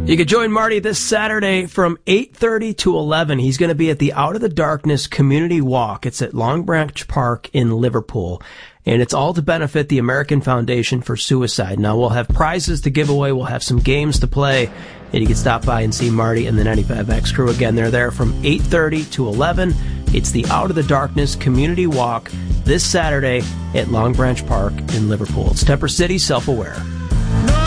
You can join Marty this Saturday from 8:30 to 11. He's going to be at the Out of the Darkness Community Walk. It's at Long Branch Park in Liverpool. And it's all to benefit the American Foundation for Suicide. Now, we'll have prizes to give away. We'll have some games to play. And you can stop by and see Marty and the 95X crew again. They're there from 8:30 to 11. It's the Out of the Darkness Community Walk this Saturday at Long Branch Park in Liverpool. It's Temper City Self-Aware.